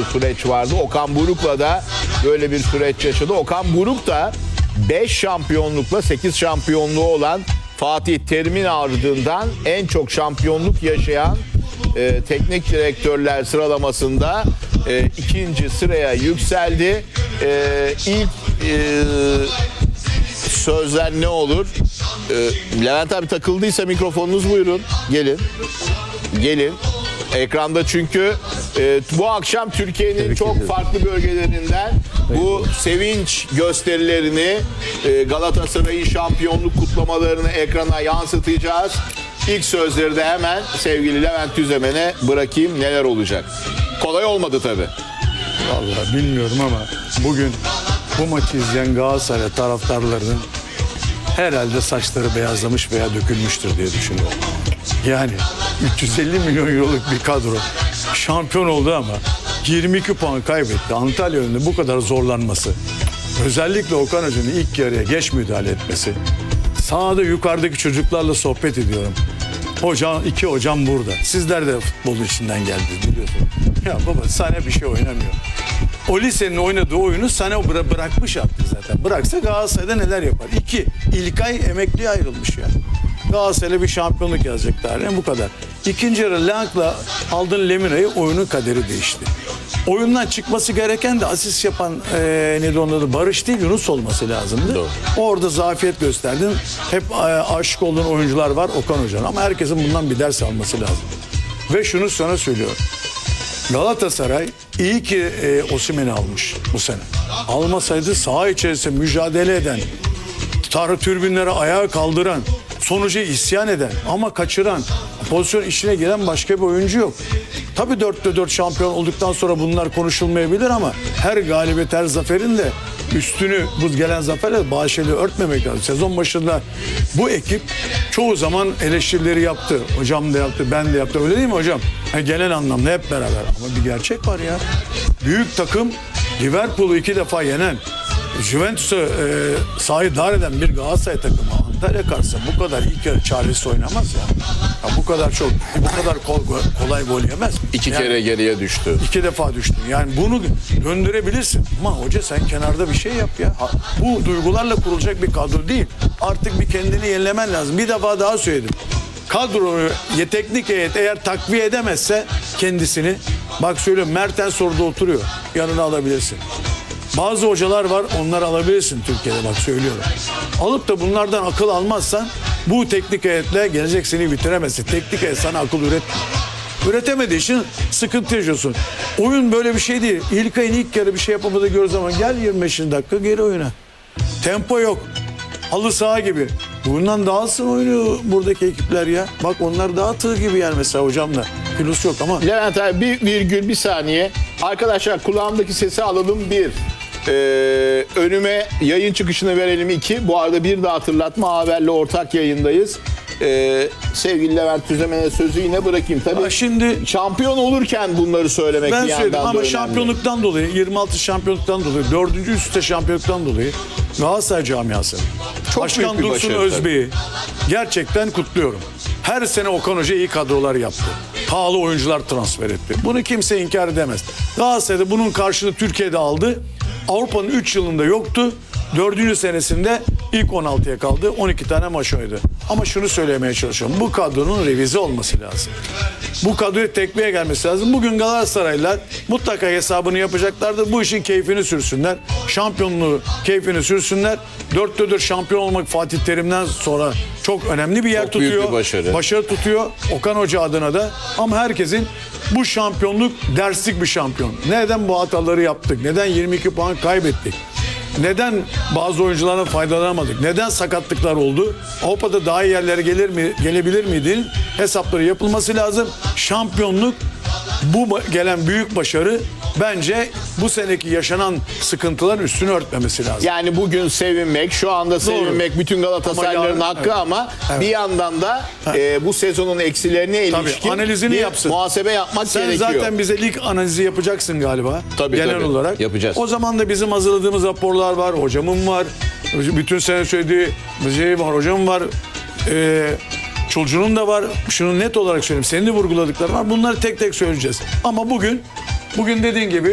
süreç vardı. Okan Buruk'la da böyle bir süreç yaşadı. Okan Buruk da 5 şampiyonlukla 8 şampiyonluğu olan Fatih Terim'in ardından en çok şampiyonluk yaşayan teknik direktörler sıralamasında ikinci sıraya yükseldi. İlk sözler ne olur? Levent abi takıldıysa mikrofonunuz buyurun. Gelin. Ekranda çünkü bu akşam Türkiye'nin çok farklı bölgelerinden bu sevinç gösterilerini, Galatasaray'ın şampiyonluk kutlamalarını ekrana yansıtacağız. İlk sözleri de hemen sevgili Levent Tüzemen'e bırakayım, neler olacak. Kolay olmadı tabii. Vallahi bilmiyorum ama bugün bu maçı izleyen Galatasaray taraftarlarının herhalde saçları beyazlamış veya dökülmüştür diye düşünüyorum. Yani 350 milyon euroluk bir kadro şampiyon oldu ama 22 puan kaybetti. Antalya önünde bu kadar zorlanması, özellikle Okan Hoca'nın ilk yarıya geç müdahale etmesi. Sahada yukarıdaki çocuklarla sohbet ediyorum. İki hocam burada. Sizler de futbolun içinden geldiniz biliyorsunuz. Ya baba Sané bir şey oynamıyor. O lisenin oynadığı oyunu Sané bırakmış artık zaten. Bıraksa Galatasaray'da neler yapar? 2. İlkay emekliye ayrılmış ya. Galatasaray'la bir şampiyonluk yazacak tarihine bu kadar. İkinci yarı Lank'la aldığın Lemina'yı oyunun kaderi değişti. Oyundan çıkması gereken de asist yapan Barış değil Yunus olması lazımdı. Doğru. Orada zafiyet gösterdin. Hep aşık olduğun oyuncular var Okan Hoca'nın ama herkesin bundan bir ders alması lazım. Ve şunu sana söylüyorum. Galatasaray iyi ki Osimhen'i almış bu sene. Almasaydı saha içerisinde mücadele eden, tribünlere ayağa kaldıran, sonucu isyan eden ama kaçıran, pozisyon işine giren başka bir oyuncu yok. Tabii 4'te 4 şampiyon olduktan sonra bunlar konuşulmayabilir ama her galibiyet, her zaferin de üstünü bu gelen zaferle bağışıyla örtmemek lazım. Sezon başında bu ekip çoğu zaman eleştirileri yaptı. Hocam da yaptı, ben de yaptım. Öyle değil mi hocam? Yani genel anlamda hep beraber. Ama bir gerçek var ya. Büyük takım Liverpool'u 2 defa yenen, Juventus'u sahayı dar eden bir Galatasaray takımı Antalya karşısında bu kadar ilk yarı çaresiz oynamaz ya. Bu kadar kolay gol yemez. İki kere geriye düştü. 2 defa düştün. Yani bunu döndürebilirsin. Ama hoca sen kenarda bir şey yap ya. Bu duygularla kurulacak bir kadro değil. Artık bir kendini yenilemen lazım. Bir defa daha söyledim. Kadroyu teknik heyet eğer takviye edemezse kendisini, bak söylüyorum, Mertens orada oturuyor. Yanına alabilirsin. Bazı hocalar var, onları alabilirsin Türkiye'de, bak söylüyorum. Alıp da bunlardan akıl almazsan bu teknik heyetle gelecek seni bitiremezsin. Teknik heyet sana akıl üretemediği için sıkıntı yaşıyorsun. Oyun böyle bir şey değil. İlkay'ın ilk yarı bir şey yapamadığı gördüğü zaman gel 25. dakika geri oyuna. Tempo yok. Halı saha gibi. Bundan dağılsın oyunu buradaki ekipler ya. Bak onlar daha tığ gibi yani mesela hocamla. Kilosu yok ama. Levent abi bir saniye. Arkadaşlar kulağımdaki sesi alalım 1. Önüme yayın çıkışını verelim 2. Bu arada bir de hatırlatma, Haber'le ortak yayındayız. Sevgili Levent Tüzemen'e sözü yine bırakayım. Tabii şimdi şampiyon olurken bunları söylemek ben bir yandan söyledim da ama önemli. şampiyonluktan dolayı, 26 şampiyonluktan dolayı, 4. üst üste şampiyonluktan dolayı Galatasaray camiası, çok Başkan büyük bir Dursun başarı Özbey'i gerçekten kutluyorum. Her sene Okan Hoca iyi kadrolar yaptı. Pahalı oyuncular transfer etti. Bunu kimse inkar edemez. Galatasaray'da bunun karşılığını Türkiye'de aldı. Avrupa'nın 3 yılında yoktu. 4. senesinde ilk 16'ya kaldı. 12 tane maç oynadı. Ama şunu söylemeye çalışıyorum. Bu kadronun revize olması lazım. Bu kadroya tekmeye gelmesi lazım. Bugün Galatasaraylılar mutlaka hesabını yapacaklardır. Bu işin keyfini sürsünler. Şampiyonluğu keyfini sürsünler. 4'te 4 şampiyon olmak Fatih Terim'den sonra çok önemli bir yer çok büyük tutuyor. bir başarı. Başarı tutuyor. Okan Hoca adına da. Ama herkesin bu şampiyonluk derslik bir şampiyon. Neden bu hataları yaptık? Neden 22 puan kaybettik? Neden bazı oyunculardan faydalanamadık? Neden sakatlıklar oldu? Avrupa'da daha iyi yerlere gelebilir miydi? Hesapları yapılması lazım. Şampiyonluk, bu gelen büyük başarı bence bu seneki yaşanan sıkıntıların üstünü örtmemesi lazım. Yani bugün sevinmek, şu anda sevinmek bütün Galatasaraylıların hakkı ama bir yandan da bu sezonun eksilerine ilişkin analizini bir yapsın. muhasebe yapmak Sen gerekiyor. zaten bize lig analizi yapacaksın galiba. Genel olarak. Yapacağız. O zaman da bizim hazırladığımız raporlar var. Hocamın var. Bütün sene söylediği şey var. Hocam var. Çulcu'nun da var. Şunu net olarak söyleyeyim. Senin de vurguladıkları var. Bunları tek tek söyleyeceğiz. Ama bugün dediğin gibi